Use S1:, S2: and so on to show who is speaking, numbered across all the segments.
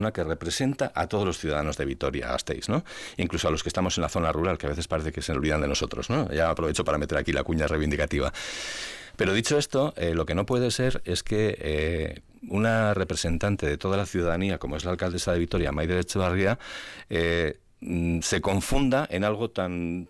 S1: que representa a todos los ciudadanos de Vitoria-Gasteiz, ¿no? Incluso a los que estamos en la zona rural, que a veces parece que se olvidan de nosotros, ¿no? Ya aprovecho para meter aquí la cuña reivindicativa. Pero dicho esto, lo que no puede ser es que una representante de toda la ciudadanía, como es la alcaldesa de Vitoria, Maider Etxebarria, se confunda en algo tan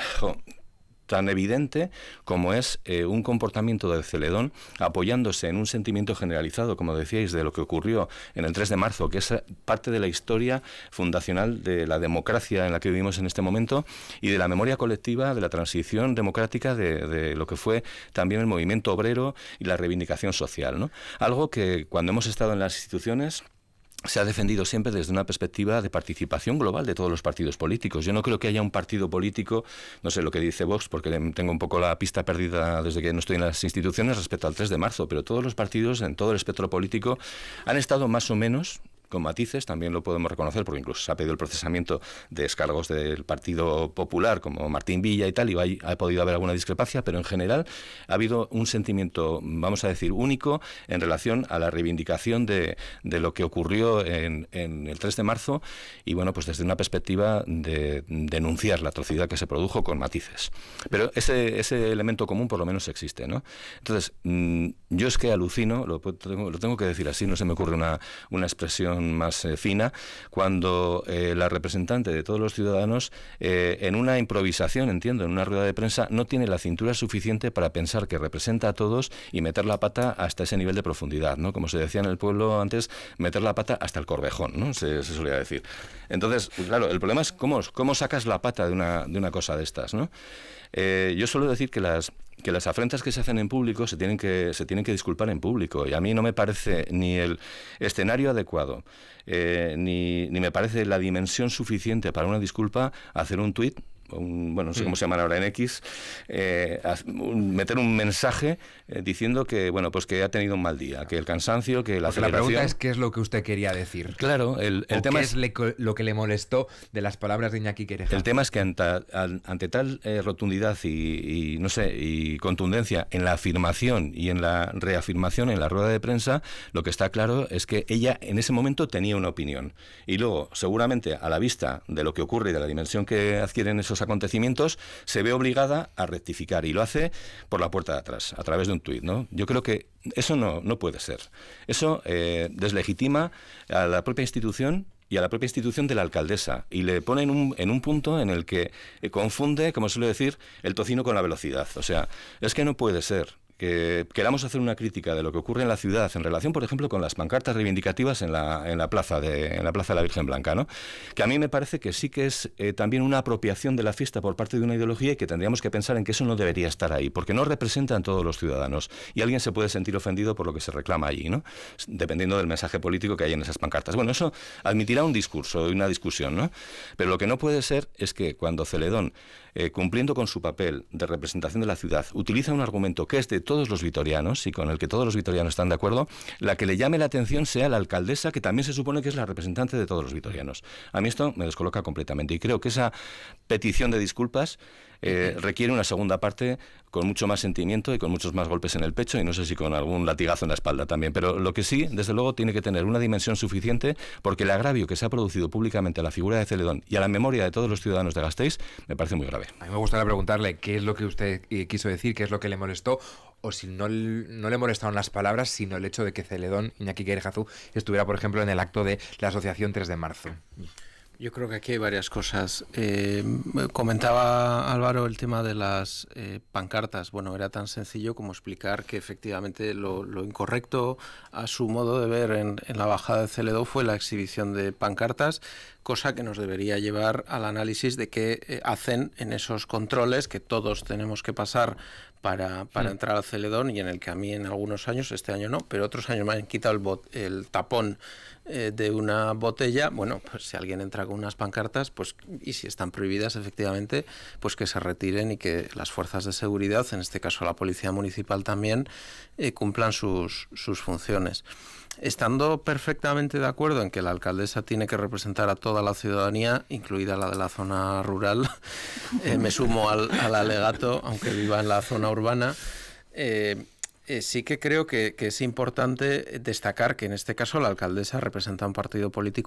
S1: evidente como es un comportamiento de Celedón apoyándose en un sentimiento generalizado, como decíais, de lo que ocurrió en el 3 de marzo, que es parte de la historia fundacional de la democracia en la que vivimos en este momento y de la memoria colectiva de la transición democrática de lo que fue también el movimiento obrero y la reivindicación social, ¿no? Algo que cuando hemos estado en las instituciones se ha defendido siempre desde una perspectiva de participación global de todos los partidos políticos. Yo no creo que haya un partido político, no sé lo que dice Vox, porque tengo un poco la pista perdida desde que no estoy en las instituciones respecto al 3 de marzo, pero todos los partidos en todo el espectro político han estado más o menos, con matices, también lo podemos reconocer, porque incluso se ha pedido el procesamiento de excargos del Partido Popular, como Martín Villa y tal, y ha podido haber alguna discrepancia, pero en general ha habido un sentimiento, vamos a decir, único en relación a la reivindicación de lo que ocurrió en el 3 de marzo, y bueno, pues desde una perspectiva de denunciar la atrocidad que se produjo con matices. Pero ese elemento común por lo menos existe, ¿no? Entonces, yo es que alucino, lo tengo que decir así, no se me ocurre una expresión más fina, cuando la representante de todos los ciudadanos en una improvisación, entiendo, en una rueda de prensa, no tiene la cintura suficiente para pensar que representa a todos y meter la pata hasta ese nivel de profundidad, ¿no? Como se decía en el pueblo antes, meter la pata hasta el corvejón, ¿no? Se solía decir. Entonces, pues claro, el problema es cómo sacas la pata de una cosa de estas, ¿no? Yo suelo decir que las afrentas que se hacen en público se tienen que disculpar en público, y a mí no me parece ni el escenario adecuado ni me parece la dimensión suficiente para una disculpa hacer un tuit, bueno, no sé cómo se llaman ahora en X, meter un mensaje diciendo que, bueno, pues que ha tenido un mal día, que el cansancio, que la aceleración...
S2: La pregunta es qué es lo que usted quería decir.
S1: Claro, el tema
S2: es lo que le molestó de las palabras de Iñaki Quereja.
S1: El tema es que ante tal rotundidad y no sé, y contundencia en la afirmación y en la reafirmación en la rueda de prensa, lo que está claro es que ella en ese momento tenía una opinión, y luego seguramente a la vista de lo que ocurre y de la dimensión que adquieren esos acontecimientos, se ve obligada a rectificar, y lo hace por la puerta de atrás, a través de un tuit, ¿no? Yo creo que eso no puede ser. Eso deslegitima a la propia institución y a la propia institución de la alcaldesa, y le pone en un punto en el que confunde, como suele decir, el tocino con la velocidad. O sea, es que no puede ser que queramos hacer una crítica de lo que ocurre en la ciudad en relación, por ejemplo, con las pancartas reivindicativas en la plaza de la Virgen Blanca, ¿no? Que a mí me parece que sí que es también una apropiación de la fiesta por parte de una ideología, y que tendríamos que pensar en que eso no debería estar ahí, porque no representan todos los ciudadanos, y alguien se puede sentir ofendido por lo que se reclama allí, ¿no? Dependiendo del mensaje político que hay en esas pancartas. Bueno, eso admitirá un discurso y una discusión, ¿no? Pero lo que no puede ser es que cuando Celedón, cumpliendo con su papel de representación de la ciudad, utiliza un argumento que es de todos los vitorianos y con el que todos los vitorianos están de acuerdo, la que le llame la atención sea la alcaldesa, que también se supone que es la representante de todos los vitorianos. A mí esto me descoloca completamente, y creo que esa petición de disculpas requiere una segunda parte con mucho más sentimiento y con muchos más golpes en el pecho, y no sé si con algún latigazo en la espalda también, pero lo que sí, desde luego, tiene que tener una dimensión suficiente, porque el agravio que se ha producido públicamente a la figura de Celedón y a la memoria de todos los ciudadanos de Gasteiz me parece muy grave.
S2: A mí me gustaría preguntarle qué es lo que usted quiso decir, qué es lo que le molestó, o si no le molestaron las palabras, sino el hecho de que Celedón, Iñaki Quereja, estuviera, por ejemplo, en el acto de la Asociación 3 de marzo.
S3: Yo creo que aquí hay varias cosas. Comentaba Álvaro el tema de las pancartas. Bueno, era tan sencillo como explicar que efectivamente lo incorrecto, a su modo de ver, en la bajada de Celedón fue la exhibición de pancartas, cosa que nos debería llevar al análisis de qué hacen en esos controles que todos tenemos que pasar para entrar al Celedón, y en el que a mí en algunos años, este año no, pero otros años me han quitado el tapón de una botella. Bueno, pues si alguien entra con unas pancartas, pues, y si están prohibidas efectivamente, pues que se retiren, y que las fuerzas de seguridad, en este caso la Policía Municipal también, cumplan sus funciones. Estando perfectamente de acuerdo en que la alcaldesa tiene que representar a toda la ciudadanía, incluida la de la zona rural, me sumo al alegato, aunque viva en la zona urbana. Sí que creo que es importante destacar que en este caso la alcaldesa representa un partido político